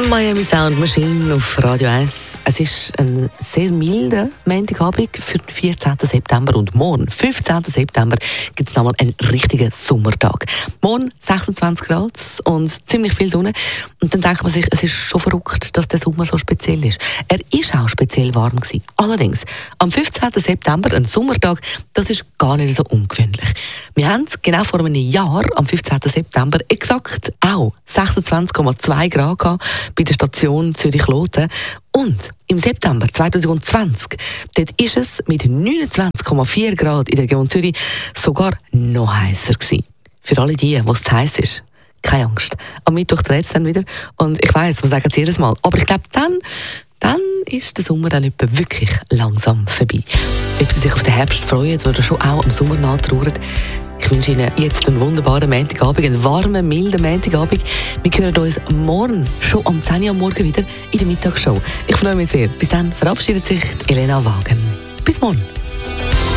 Miami Sound Machine auf Radio 1. Es ist ein sehr milder Montagabend für den 14. September und morgen, 15. September, gibt es nochmal einen richtigen Sommertag. Morgen 26 Grad und ziemlich viel Sonne. Und dann denkt man sich, es ist schon verrückt, dass der Sommer so speziell ist. Er ist auch speziell warm gewesen. Allerdings, am 15. September, ein Sommertag, das ist gar nicht so ungewöhnlich. Wir haben genau vor einem Jahr, am 15. September, exakt auch 26,2 Grad gehabt bei der Station Zürich-Loten. Und im September 2020, dort ist es mit 29,4 Grad in der Region Zürich sogar noch heißer gewesen. Für alle die, wo es zu heiß ist, keine Angst. Am Mittwoch dreht es dann wieder. Und ich weiss, was sagen sie jedes Mal. Aber ich glaube, dann ist der Sommer dann etwa wirklich langsam vorbei. Ob sie sich auf den Herbst freuen oder schon auch am Sommer nachtrauern, ich wünsche Ihnen jetzt einen wunderbaren Montagabend, einen warmen, milden Montagabend. Wir hören uns morgen schon am 10 Uhr morgen wieder in der Mittagsshow. Ich freue mich sehr. Bis dann verabschiedet sich Elena Wagen. Bis morgen.